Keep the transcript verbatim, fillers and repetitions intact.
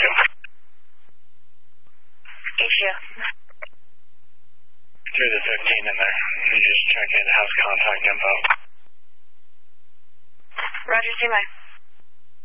you. Issue. Through the fifteen in there. You just check in house contact info. Roger, see my.